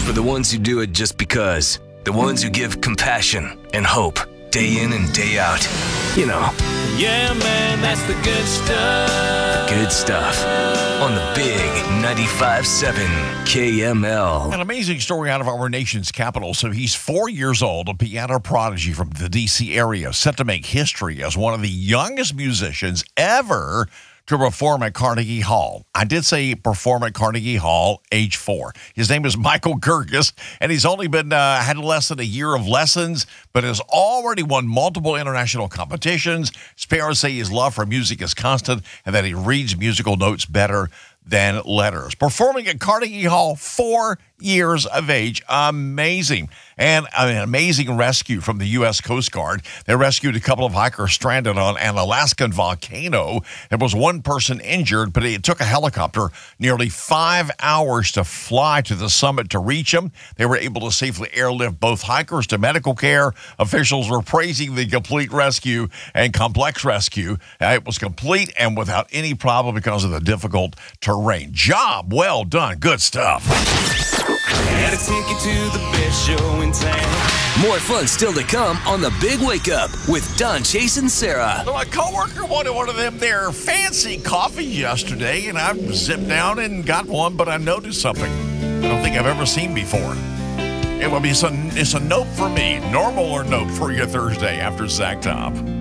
for the ones who do it just because. The ones who give compassion and hope day in and day out. You know. Yeah, man, that's the good stuff. Good stuff on the big 95.7 KML. An amazing story out of our nation's capital. So he's 4 years old, a piano prodigy from the D.C. area, set to make history as one of the youngest musicians ever to perform at Carnegie Hall. I did say perform at Carnegie Hall, age 4. His name is Michael Gerges, and he's only been had less than a year of lessons, but has already won multiple international competitions. His parents say his love for music is constant and that he reads musical notes better than letters. Performing at Carnegie Hall, 4 years of age. Amazing. And an amazing rescue from the U.S. Coast Guard. They rescued a couple of hikers stranded on an Alaskan volcano. There was one person injured, but it took a helicopter nearly 5 hours to fly to the summit to reach them. They were able to safely airlift both hikers to medical care. Officials were praising the complete rescue and complex rescue. It was complete and without any problem because of the difficult terrain. Job well done. Good stuff. Gotta take you to the best show in town. More fun still to come on the Big Wake Up with Don, Chase, and Sarah. So my coworker wanted one of them their fancy coffees yesterday, and I zipped down and got one, but I noticed something I don't think I've ever seen before. It's a note for me. Normal or note for your Thursday after Zach Top.